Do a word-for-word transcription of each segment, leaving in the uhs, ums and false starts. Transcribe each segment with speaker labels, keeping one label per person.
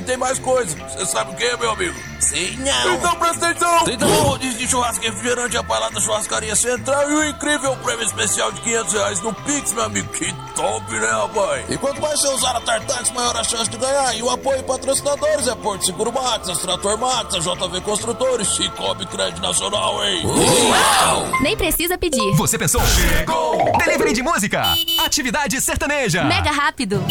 Speaker 1: tem mais coisa. Você sabe o que, meu amigo?
Speaker 2: Sei não.
Speaker 1: Então presta atenção.
Speaker 2: Tem também rodízio de churrasco e refrigerante a pai lá da Churrascaria Central
Speaker 1: e o incrível prêmio especial de quinhentos reais no Pix, meu amigo. Que top, né, rapaz?
Speaker 2: E quanto mais você usar a Tartax, maior a chance de ganhar. E o apoio patrocinadores é Porto Seguro Max, Trator Max, a J V Construtores, Cicobi Crédito Nacional, hein?
Speaker 3: Uau! Nem precisa pedir.
Speaker 4: Você pensou? Chegou! Delivery de música. Atividade sertaneja.
Speaker 3: Mega rápido.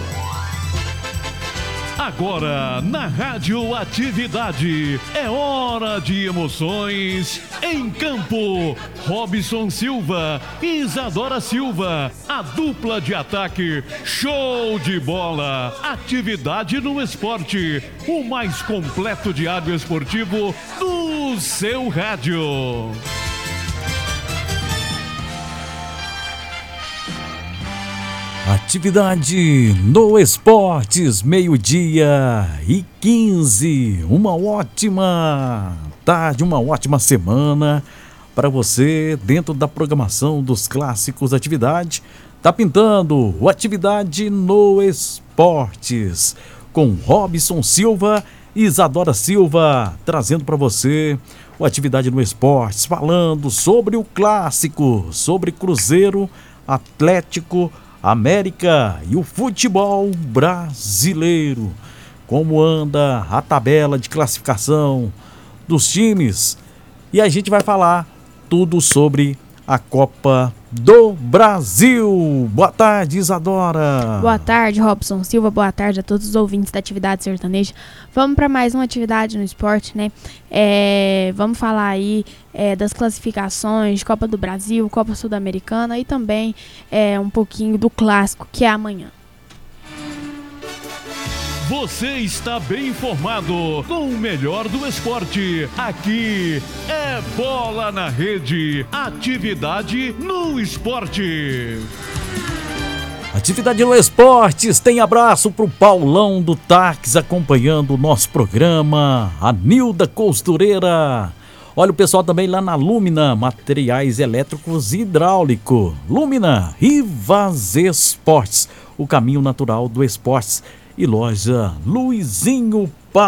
Speaker 5: Agora, na Rádio Atividade, é hora de emoções em campo. Robson Silva e Isadora Silva, a dupla de ataque, show de bola. Atividade no esporte, o mais completo diário esportivo do seu rádio.
Speaker 6: Atividade no Esportes, meio-dia e quinze. Uma ótima tarde, uma ótima semana para você dentro da programação dos clássicos Atividade. Tá pintando o Atividade no Esportes com Robson Silva e Isadora Silva, trazendo para você o Atividade no Esportes, falando sobre o clássico, sobre Cruzeiro, Atlético, América e o futebol brasileiro. Como anda a tabela de classificação dos times. E a gente vai falar tudo sobre a Copa do Brasil. Boa tarde, Isadora.
Speaker 7: Boa tarde, Robson Silva. Boa tarde a todos os ouvintes da Atividade Sertaneja. Vamos para mais uma atividade no esporte, né? É, vamos falar aí é, das classificações de Copa do Brasil, Copa Sul-Americana e também é, um pouquinho do clássico, que é amanhã.
Speaker 5: Você está bem informado com o melhor do esporte. Aqui é Bola na Rede. Atividade no esporte.
Speaker 6: Atividade no Esportes, tem abraço pro Paulão do Táxi acompanhando o nosso programa, a Nilda Costureira. Olha o pessoal também lá na Lúmina, materiais elétricos e hidráulico. Lúmina, Rivas Esportes, o caminho natural do esportes. E loja Luizinho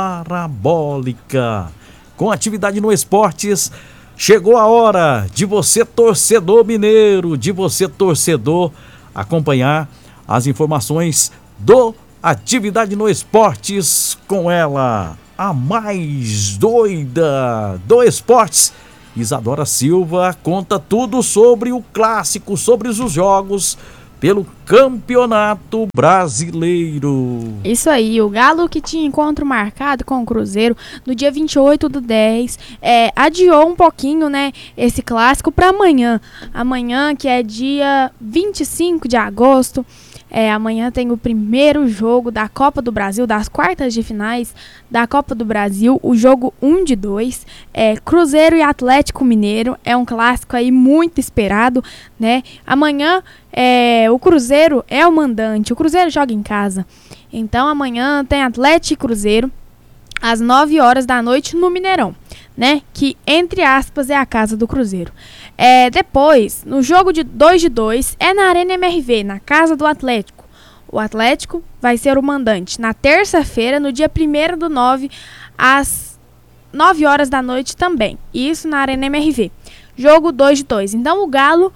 Speaker 6: Parabólica. Com Atividade no Esportes, chegou a hora de você, torcedor mineiro, de você, torcedor, acompanhar as informações do Atividade no Esportes com ela, a mais doida do esportes. Isadora Silva conta tudo sobre o clássico, sobre os jogos pelo Campeonato Brasileiro.
Speaker 7: Isso aí, o Galo, que tinha encontro marcado com o Cruzeiro no dia vinte e oito do dez, é, adiou um pouquinho, né, esse clássico para amanhã. Amanhã, que é dia vinte e cinco de agosto. É, amanhã tem o primeiro jogo da Copa do Brasil, das quartas de finais da Copa do Brasil, o jogo um de dois, é, Cruzeiro e Atlético Mineiro, é um clássico aí muito esperado, né? Amanhã é, o Cruzeiro é o mandante, o Cruzeiro joga em casa, então amanhã tem Atlético e Cruzeiro às nove horas da noite no Mineirão, né? Que, entre aspas, é a casa do Cruzeiro. É, depois, no jogo de dois de dois, é na Arena M R V, na casa do Atlético. O Atlético vai ser o mandante na terça-feira, no dia primeiro do nove, às nove horas da noite também. Isso na Arena M R V. Jogo dois de dois. Então, o Galo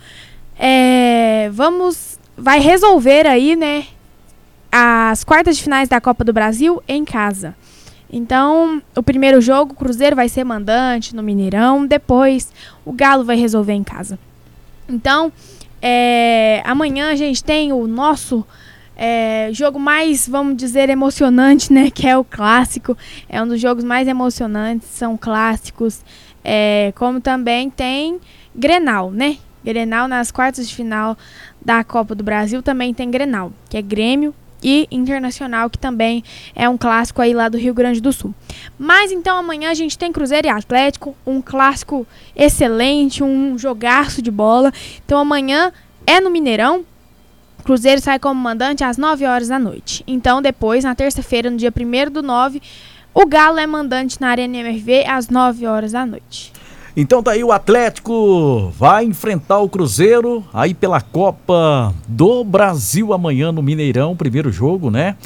Speaker 7: é, vamos, vai resolver aí, né, as quartas de finais da Copa do Brasil em casa. Então, o primeiro jogo, o Cruzeiro vai ser mandante no Mineirão, depois o Galo vai resolver em casa. Então, é, amanhã a gente tem o nosso é, jogo mais, vamos dizer, emocionante, né? Que é o clássico. É um dos jogos mais emocionantes, são clássicos. É, como também tem Grenal, né? Grenal nas quartas de final da Copa do Brasil também tem Grenal, que é Grêmio e Internacional, que também é um clássico aí lá do Rio Grande do Sul. Mas então amanhã a gente tem Cruzeiro e Atlético, um clássico excelente, um jogaço de bola. Então amanhã é no Mineirão, Cruzeiro sai como mandante às nove horas da noite. Então depois, na terça-feira, no dia primeiro do nove, o Galo é mandante na Arena M R V às nove horas da noite.
Speaker 6: Então tá aí, o Atlético vai enfrentar o Cruzeiro aí pela Copa do Brasil amanhã no Mineirão, primeiro jogo, né?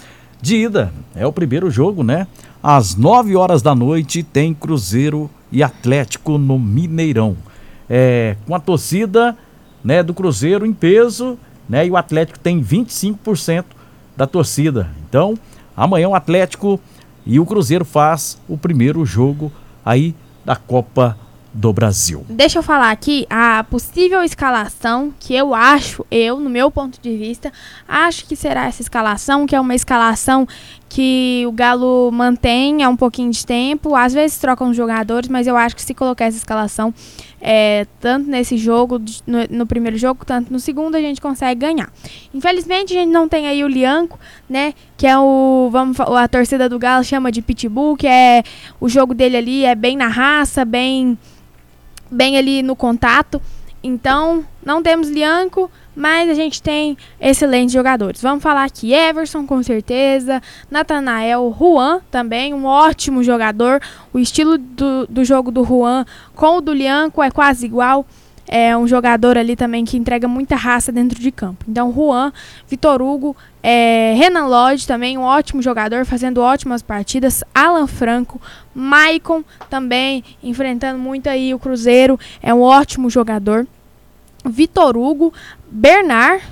Speaker 6: de ida. É o primeiro jogo, né? Às nove horas da noite tem Cruzeiro e Atlético no Mineirão. É, com a torcida, né, do Cruzeiro em peso, né? E o Atlético tem vinte e cinco por cento da torcida. Então, amanhã o Atlético e o Cruzeiro faz o primeiro jogo aí da Copa do Brasil.
Speaker 7: Deixa eu falar aqui a possível escalação que eu acho, eu, no meu ponto de vista, acho que será essa escalação, que é uma escalação que o Galo mantém há um pouquinho de tempo, às vezes trocam os jogadores, mas eu acho que se colocar essa escalação é, tanto nesse jogo, no, no primeiro jogo, tanto no segundo, a gente consegue ganhar. Infelizmente, a gente não tem aí o Lianco, né, que é o, vamos, a torcida do Galo chama de pitbull, que é o jogo dele ali, é bem na raça, bem... bem ali no contato. Então, não temos Lianco, mas a gente tem excelentes jogadores. Vamos falar aqui, Everson, com certeza, Natanael, Juan também, um ótimo jogador. O estilo do, do jogo do Juan com o do Lianco é quase igual. É um jogador ali também que entrega muita raça dentro de campo. Então, Juan, Vitor Hugo, é, Renan Lodge também, um ótimo jogador, fazendo ótimas partidas. Alan Franco, Maicon também, enfrentando muito aí o Cruzeiro, é um ótimo jogador. Vitor Hugo, Bernard,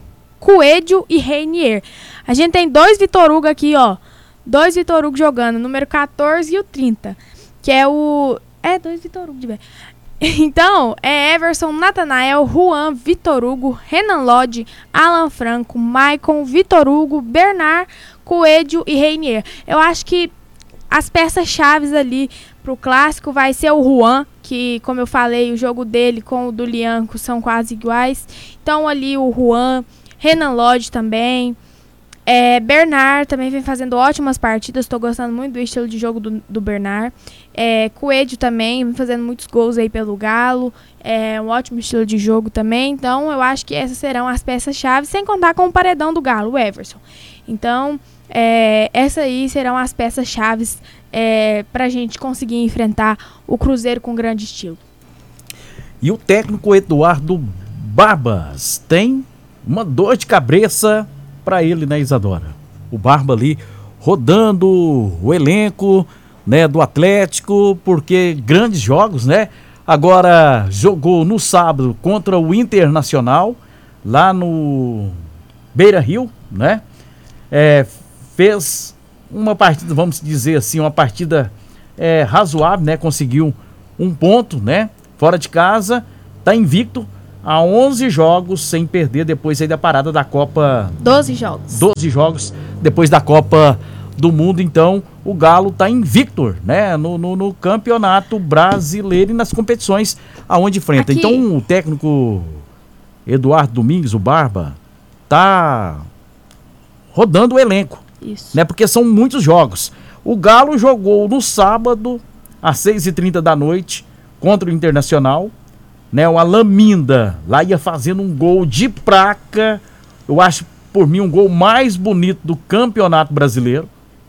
Speaker 7: Coelho e Reinier. A gente tem dois Vitor Hugo aqui, ó. Dois Vitor Hugo jogando, número quatorze e o trinta. Que é o... É, dois Vitor Hugo de ver. Então, é Everson, Natanael, Juan, Vitor Hugo, Renan Lodge, Alan Franco, Maicon, Vitor Hugo, Bernard, Coelho e Reinier. Eu acho que as peças-chaves ali pro clássico vai ser o Juan, que, como eu falei, o jogo dele com o do Lianco são quase iguais. Então, ali o Juan, Renan Lodge também. É, Bernard também vem fazendo ótimas partidas. Estou gostando muito do estilo de jogo do, do Bernard. É, Coelho também vem fazendo muitos gols aí pelo Galo. É um ótimo estilo de jogo também. Então, eu acho que essas serão as peças-chave, sem contar com o paredão do Galo, o Everson. Então, é, essas aí serão as peças-chave é, para a gente conseguir enfrentar o Cruzeiro com grande estilo.
Speaker 6: E o técnico Eduardo Barbas tem uma dor de cabeça para ele, né, Isadora? O Barba ali rodando o elenco, né, do Atlético, porque grandes jogos, né? Agora jogou no sábado contra o Internacional, lá no Beira-Rio, né? É, fez uma partida, vamos dizer assim, uma partida é, razoável, né? Conseguiu um ponto, né? Fora de casa, tá invicto há onze jogos sem perder depois aí da parada da Copa...
Speaker 7: doze jogos.
Speaker 6: doze jogos depois da Copa do Mundo. Então, o Galo tá invicto, né? No, no, no campeonato brasileiro e nas competições aonde enfrenta.
Speaker 7: Aqui.
Speaker 6: Então, o técnico Eduardo Domingues, o Barba, tá rodando o elenco.
Speaker 7: Isso.
Speaker 6: Né? Porque são muitos jogos. O Galo jogou no sábado, às seis e trinta da noite, contra o Internacional. Né, o Alaminda lá ia fazendo um gol de placa, eu acho por mim um gol mais bonito do Campeonato Brasileiro,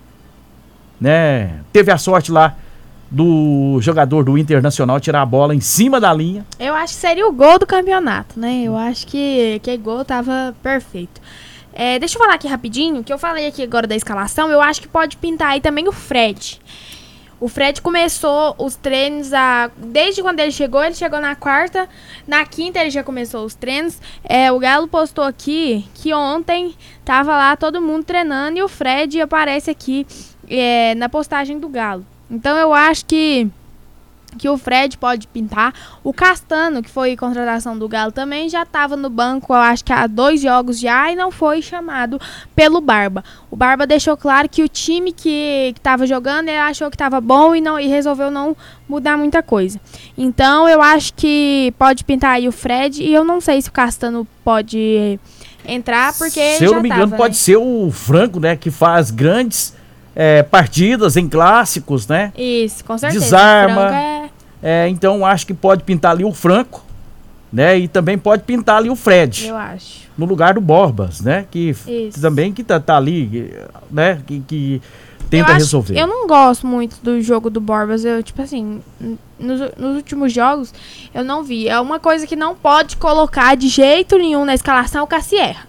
Speaker 6: né? Teve a sorte lá do jogador do Internacional tirar a bola em cima da linha.
Speaker 7: Eu acho que seria o gol do campeonato, né? Eu acho que que gol tava perfeito. É, deixa eu falar aqui rapidinho, que eu falei aqui agora da escalação, eu acho que pode pintar aí também o Fred. O Fred começou os treinos a, desde quando ele chegou, ele chegou na quarta, na quinta ele já começou os treinos. É, o Galo postou aqui que ontem tava lá todo mundo treinando e o Fred aparece aqui é, na postagem do Galo. Então eu acho que, que o Fred pode pintar. O Castano, que foi contratação do Galo também, já estava no banco, eu acho que há dois jogos já, e não foi chamado pelo Barba. O Barba deixou claro que o time que estava jogando, ele achou que estava bom e, não, e resolveu não mudar muita coisa. Então eu acho que pode pintar aí o Fred, e eu não sei se o Castano pode entrar, porque ele
Speaker 6: Se eu
Speaker 7: já
Speaker 6: não me
Speaker 7: tava,
Speaker 6: engano, pode
Speaker 7: né?
Speaker 6: ser o Franco, né? Que faz grandes é, partidas em clássicos, né?
Speaker 7: Isso, com certeza.
Speaker 6: Desarma.
Speaker 7: O Franco é...
Speaker 6: É, então acho que pode pintar ali o Franco, né? E também pode pintar ali o Fred,
Speaker 7: Eu acho.
Speaker 6: no lugar do Borbas, né? Que, que
Speaker 7: Isso.
Speaker 6: também que tá, tá ali, né? Que, que tenta
Speaker 7: eu acho-
Speaker 6: resolver.
Speaker 7: Eu não gosto muito do jogo do Borbas. Eu, tipo assim, n- nos, nos últimos jogos, eu não vi. É uma coisa que não pode colocar de jeito nenhum na escalação, o Cassierra.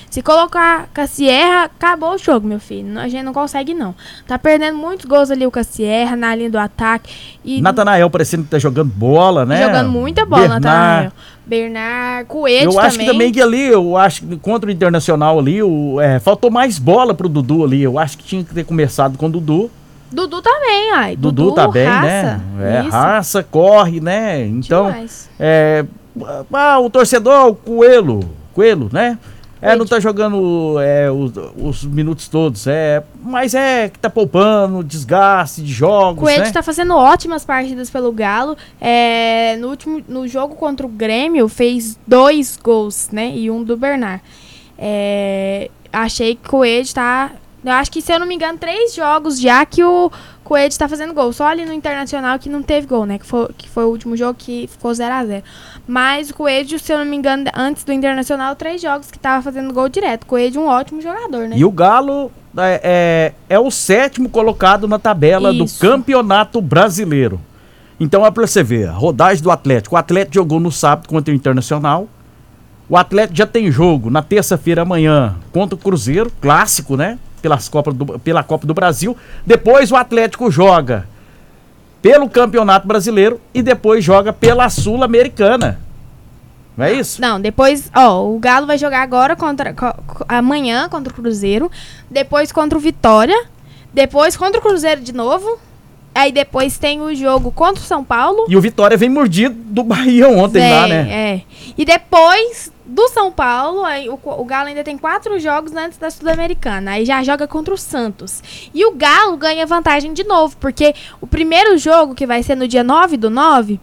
Speaker 7: Se colocar Cassierra, acabou o jogo, meu filho. A gente não consegue, não. Tá perdendo muitos gols ali o Cassierra na linha do ataque. E
Speaker 6: Natanael parecendo que tá jogando bola, né?
Speaker 7: jogando muita bola,
Speaker 6: Bernard.
Speaker 7: Natanael. Bernard, Coelho
Speaker 6: Eu
Speaker 7: também.
Speaker 6: acho que também que ali, eu acho que contra o Internacional ali, o, é, faltou mais bola pro Dudu ali. Eu acho que tinha que ter começado com o Dudu.
Speaker 7: Dudu também, ai.
Speaker 6: Dudu,
Speaker 7: Dudu
Speaker 6: tá bem,
Speaker 7: raça.
Speaker 6: né? É,
Speaker 7: Isso.
Speaker 6: raça, corre, né? Então,
Speaker 7: Demais.
Speaker 6: é, ah, o torcedor, o Coelho, Coelho, né? É, não tá jogando é, os, os minutos todos, é, mas é que tá poupando, desgaste de jogos,
Speaker 7: Coelho
Speaker 6: né?
Speaker 7: tá fazendo ótimas partidas pelo Galo. É, no, último, no jogo contra o Grêmio, fez dois gols, né? E um do Bernard. É, achei que o Coelho tá... Eu acho que, se eu não me engano, três jogos já que o Coelho tá fazendo gol. Só ali no Internacional que não teve gol, né? Que foi, que foi o último jogo que ficou zero a zero. Mas o Coelho, se eu não me engano, antes do Internacional, três jogos que tava fazendo gol direto. Coelho, um ótimo jogador, né?
Speaker 6: E o Galo é, é, é o sétimo colocado na tabela
Speaker 7: Isso.
Speaker 6: do Campeonato Brasileiro. Então é pra você ver, a rodagem do Atlético. O Atlético jogou no sábado contra o Internacional. O Atlético já tem jogo na terça-feira amanhã contra o Cruzeiro, clássico, né? Pelas Copa do, pela Copa do Brasil. Depois o Atlético joga pelo Campeonato Brasileiro e depois joga pela Sul-Americana. Não é isso?
Speaker 7: Não, depois, ó, o Galo vai jogar agora contra co- co- amanhã contra o Cruzeiro, depois contra o Vitória, depois contra o Cruzeiro de novo. Aí depois tem o jogo contra o São Paulo.
Speaker 6: E o Vitória vem mordido do Bahia ontem
Speaker 7: Vem,
Speaker 6: lá, né?
Speaker 7: É. E depois do São Paulo, aí o, o Galo ainda tem quatro jogos antes da Sul-Americana. Aí já joga contra o Santos. E o Galo ganha vantagem de novo, porque o primeiro jogo, que vai ser no dia nove do nove,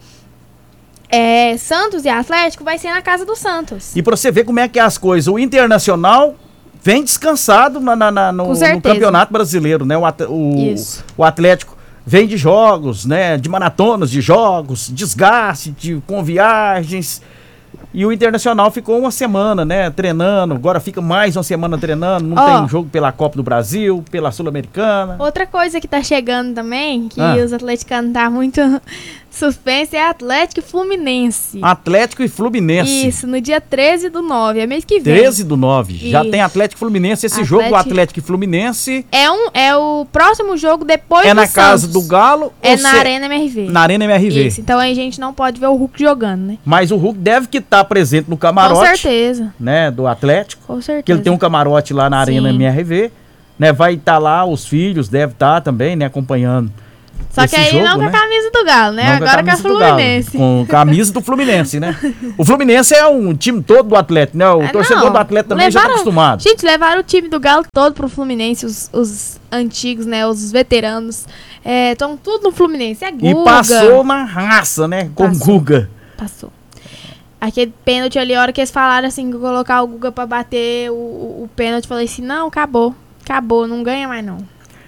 Speaker 7: é, Santos e Atlético, vai ser na casa do Santos.
Speaker 6: E pra você ver como é que é as coisas, o Internacional vem descansado na, na- na- no,
Speaker 7: Com
Speaker 6: no
Speaker 7: certeza.
Speaker 6: Campeonato Brasileiro, né? O, at- o,
Speaker 7: Isso.
Speaker 6: o Atlético vem de jogos, né? De maratonas de jogos, desgaste de, com viagens. E o Internacional ficou uma semana, né? Treinando, agora fica mais uma semana treinando. Não
Speaker 7: Ó.
Speaker 6: tem jogo pela Copa do Brasil, pela Sul-Americana.
Speaker 7: Outra coisa que tá chegando também, que
Speaker 6: Ah.
Speaker 7: os atleticanos tá muito suspense, é Atlético e Fluminense.
Speaker 6: Atlético e Fluminense.
Speaker 7: Isso, no dia treze do nove, é mês que vem.
Speaker 6: treze do nove. Já
Speaker 7: Isso.
Speaker 6: tem Atlético e Fluminense. Esse
Speaker 7: Atlético-
Speaker 6: jogo, o Atlético e Fluminense,
Speaker 7: É, um, é o próximo jogo depois
Speaker 6: é
Speaker 7: do
Speaker 6: na casa
Speaker 7: Santos.
Speaker 6: do Galo.
Speaker 7: É
Speaker 6: ou
Speaker 7: na
Speaker 6: se-
Speaker 7: Arena M R V.
Speaker 6: Na Arena M R V.
Speaker 7: Isso, então aí a gente não pode ver o Hulk jogando, né?
Speaker 6: Mas o Hulk deve que estar presente no camarote,
Speaker 7: Com certeza,
Speaker 6: né, do Atlético,
Speaker 7: com certeza.
Speaker 6: que ele tem um camarote lá na Arena
Speaker 7: Sim.
Speaker 6: M R V, né, vai estar lá, os filhos devem estar também, né, acompanhando
Speaker 7: Só que
Speaker 6: esse
Speaker 7: aí
Speaker 6: jogo,
Speaker 7: não com
Speaker 6: né?
Speaker 7: a camisa do Galo, né?
Speaker 6: Não
Speaker 7: Agora com a
Speaker 6: camisa do Galo,
Speaker 7: Fluminense.
Speaker 6: com camisa do Fluminense, né? O Fluminense é um time todo do Atlético, né? O
Speaker 7: É,
Speaker 6: torcedor
Speaker 7: não,
Speaker 6: do Atlético também já tá
Speaker 7: levaram-
Speaker 6: acostumado.
Speaker 7: Gente, levaram o time do Galo todo pro Fluminense, os, os antigos, né? Os veteranos. Estão tudo no Fluminense. É Guga.
Speaker 6: E passou na raça, né, com o
Speaker 7: Passou.
Speaker 6: Guga.
Speaker 7: Passou. Aquele pênalti ali, a hora que eles falaram assim, que colocar o Guga pra bater o, o, o pênalti, eu falei assim, não, acabou. Acabou, não ganha mais não.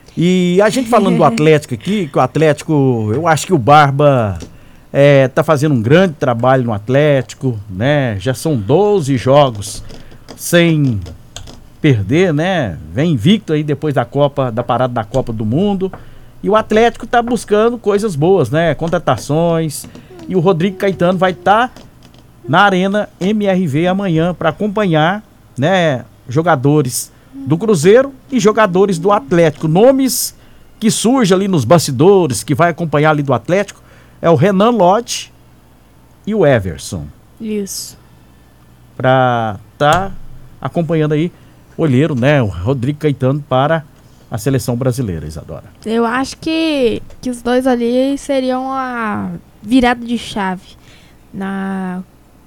Speaker 6: E a gente falando do Atlético aqui, que o Atlético, eu acho que o Barba é, tá fazendo um grande trabalho no Atlético, né? Já são doze jogos sem perder, né? Vem invicto aí depois da Copa, da parada da Copa do Mundo. E o Atlético tá buscando coisas boas, né? Contratações. E o Rodrigo Caetano vai estar na Arena M R V amanhã para acompanhar, né, jogadores do Cruzeiro e jogadores do Atlético. Nomes que surgem ali nos bastidores, que vai acompanhar ali do Atlético, é o Renan Lodge e o Everson.
Speaker 7: Isso.
Speaker 6: Para tá acompanhando aí, olheiro, né, o Rodrigo Caetano para a seleção brasileira, Isadora.
Speaker 7: Eu acho que, que os dois ali seriam a virada de chave na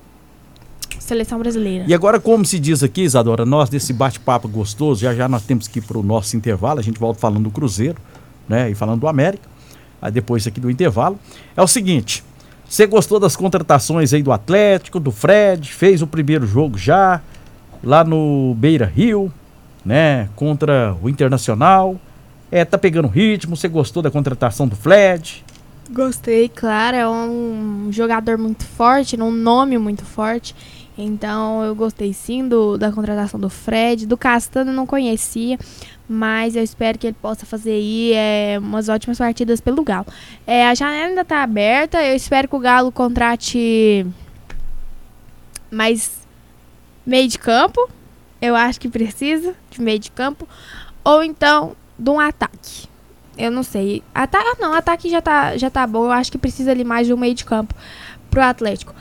Speaker 7: seleção brasileira.
Speaker 6: E agora, como se diz aqui, Isadora, nós desse bate-papo gostoso, já já nós temos que ir para o nosso intervalo, a gente volta falando do Cruzeiro, né, e falando do América, aí depois aqui do intervalo. É o seguinte, você gostou das contratações aí do Atlético, do Fred, fez o primeiro jogo já, lá no Beira-Rio, né, contra o Internacional, é, tá pegando ritmo, você gostou da contratação do Fred?
Speaker 7: Gostei, claro, é um jogador muito forte, um nome muito forte. Então eu gostei sim do, da contratação do Fred. Do Castano eu não conhecia, mas eu espero que ele possa fazer aí é, umas ótimas partidas pelo Galo. É, a janela ainda está aberta, eu espero que o Galo contrate mais meio de campo, eu acho que precisa de meio de campo. Ou então, de um ataque. Eu não sei. Ata- não, ataque já tá, já tá bom. Eu acho que precisa ali mais de um meio de campo pro Atlético.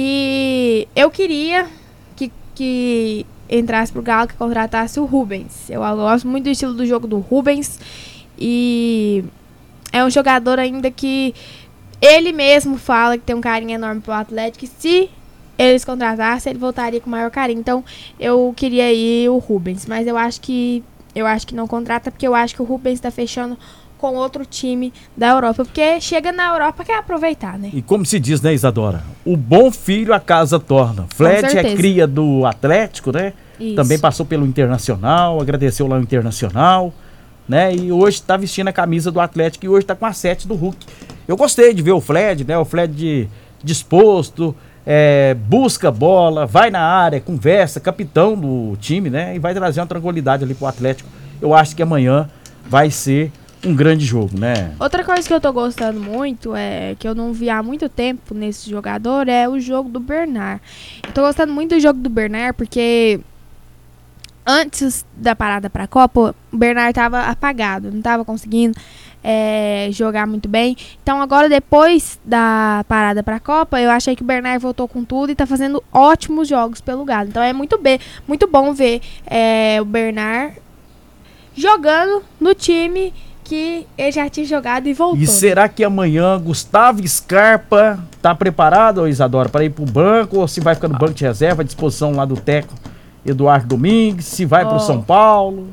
Speaker 7: E eu queria que, que entrasse pro Galo, que contratasse o Rubens. Eu gosto muito do estilo do jogo do Rubens. E é um jogador ainda que ele mesmo fala que tem um carinho enorme pro Atlético. E se eles contratassem, ele voltaria com maior carinho. Então, eu queria ir o Rubens. Mas eu acho que eu acho que não contrata, porque eu acho que o Rubens tá fechando com outro time da Europa. Porque chega na Europa, quer aproveitar, né?
Speaker 6: E como se diz, né, Isadora? O bom filho a casa torna. Fred é
Speaker 7: certeza.
Speaker 6: cria do Atlético, né?
Speaker 7: Isso.
Speaker 6: Também passou pelo Internacional, agradeceu lá o Internacional, né? E hoje tá vestindo a camisa do Atlético e hoje tá com a sete do Hulk. Eu gostei de ver o Fred, né? O Fred de, disposto, é, busca bola, vai na área, conversa, capitão do time, né? E vai trazer uma tranquilidade ali pro Atlético. Eu acho que amanhã vai ser um grande jogo, né?
Speaker 7: Outra coisa que eu tô gostando muito, é que eu não vi há muito tempo nesse jogador, é o jogo do Bernard. Eu tô gostando muito do jogo do Bernard porque antes da parada pra Copa, o Bernard tava apagado, não tava conseguindo é, jogar muito bem. Então agora, depois da parada pra Copa, eu achei que o Bernard voltou com tudo e tá fazendo ótimos jogos pelo Galo. Então é muito, bem, muito bom ver é, o Bernard jogando no time que ele já tinha jogado e voltou.
Speaker 6: E será que amanhã Gustavo Scarpa tá preparado, ô Isadora, para ir pro banco, ou se vai ficar no banco de reserva, à disposição lá do técnico Eduardo Domingues, se vai
Speaker 7: Oh.
Speaker 6: pro São Paulo?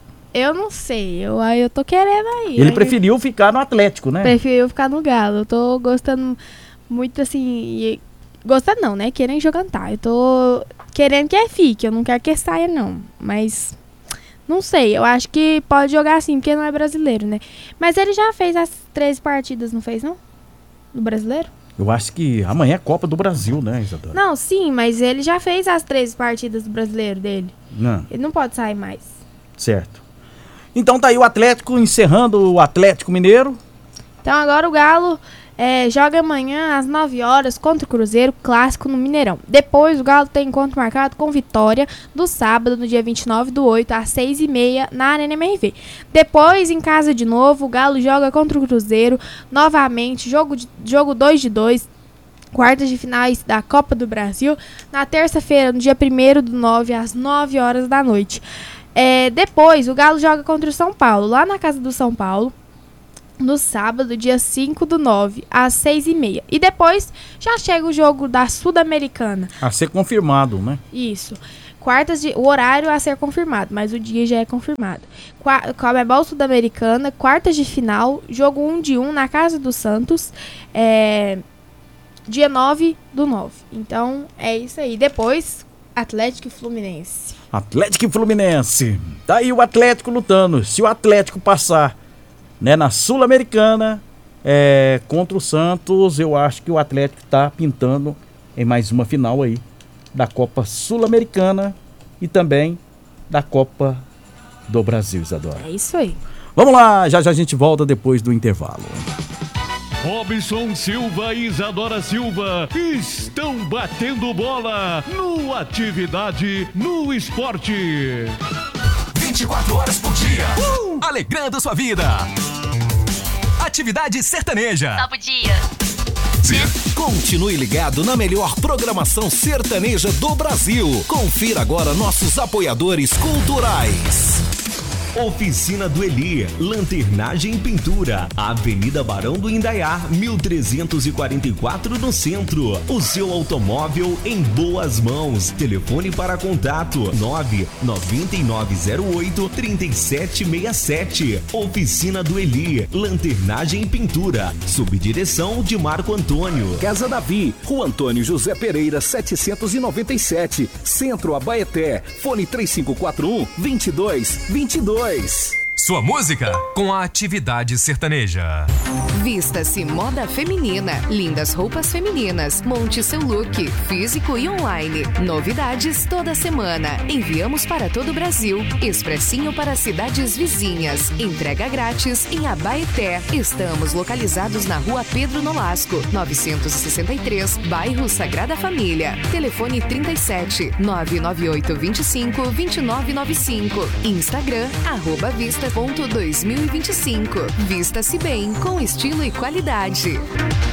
Speaker 7: Eu não sei, eu, eu tô querendo aí.
Speaker 6: Ele
Speaker 7: Eu
Speaker 6: preferiu ficar no Atlético, né?
Speaker 7: prefiro ficar no Galo. Eu tô gostando muito assim. e- Gostando não, né? Querendo jogar. Eu tô querendo que ele fique. Eu não quero que ele saia, não. Mas não sei, eu acho que pode jogar assim, porque não é brasileiro, né? Mas ele já fez as três partidas, não fez, não? No brasileiro?
Speaker 6: Eu acho que amanhã é Copa do Brasil, né, Isadora?
Speaker 7: Não, sim, mas ele já fez as três partidas do brasileiro dele.
Speaker 6: Não,
Speaker 7: Ele não pode sair mais.
Speaker 6: certo. Então tá aí o Atlético, encerrando o Atlético Mineiro.
Speaker 7: Então agora o Galo é, joga amanhã às nove horas contra o Cruzeiro, clássico no Mineirão. Depois o Galo tem encontro marcado com Vitória no sábado, no dia vinte e nove do oito, às seis e meia, na Arena M R V. Depois, em casa de novo, o Galo joga contra o Cruzeiro novamente, jogo, de, jogo dois de dois. Quartas de finais da Copa do Brasil, na terça-feira, no dia primeiro do nove, às nove horas da noite. É, depois, o Galo joga contra o São Paulo, lá na casa do São Paulo, no sábado, dia cinco do nove, às seis e meia. E depois, já chega o jogo da Sul-Americana.
Speaker 6: A ser confirmado, né?
Speaker 7: Isso. Quartas de... O horário a ser confirmado, mas o dia já é confirmado. Qua... Comebol Sul-Americana, quartas de final, jogo um de um na casa do Santos, é... dia nove do nove. Então, é isso aí. Depois, Atlético e Fluminense.
Speaker 6: Atlético e Fluminense. Tá aí o Atlético lutando. Se o Atlético passar, né, na Sul-Americana é, contra o Santos, eu acho que o Atlético tá pintando em mais uma final aí da Copa Sul-Americana e também da Copa do Brasil, Isadora.
Speaker 7: É isso aí.
Speaker 6: Vamos lá, já já a gente volta depois do intervalo.
Speaker 5: Robson Silva e Isadora Silva estão batendo bola no Atividade no Esporte.
Speaker 4: vinte e quatro horas por dia. Uh! Alegrando sua vida. Atividade sertaneja.
Speaker 3: Top dia.
Speaker 8: Continue ligado na melhor programação sertaneja do Brasil. Confira agora nossos apoiadores culturais.
Speaker 9: Oficina do Eli, lanternagem e pintura, Avenida Barão do Indaiá, mil trezentos e quarenta e quatro no centro. O seu automóvel em boas mãos. Telefone para contato nove nove nove zero oito três sete seis sete. Oficina do Eli, lanternagem e pintura, sob direção de Marco Antônio.
Speaker 8: Casa Davi, Rua Antônio José Pereira setecentos e noventa e sete, Centro Abaeté. Fone três cinco quatro um, dois dois dois dois.
Speaker 4: Sua música com a Atividade Sertaneja.
Speaker 10: Vista-se moda feminina, lindas roupas femininas, monte seu look, físico e online. Novidades toda semana. Enviamos para todo o Brasil. Expressinho para cidades vizinhas. Entrega grátis em Abaeté. Estamos localizados na rua Pedro Nolasco, novecentos e sessenta e três, bairro Sagrada Família. Telefone trinta e sete, nove nove oito dois cinco, dois nove nove cinco. Instagram, arroba vista ponto dois mil e vinte e cinco. Vista-se bem, com estilo e qualidade.